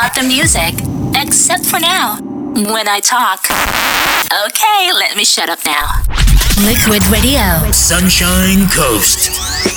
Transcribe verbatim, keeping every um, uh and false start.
stop the music. Except for now, when I talk. Okay, let me shut up now. Liquid Radio. Sunshine Coast.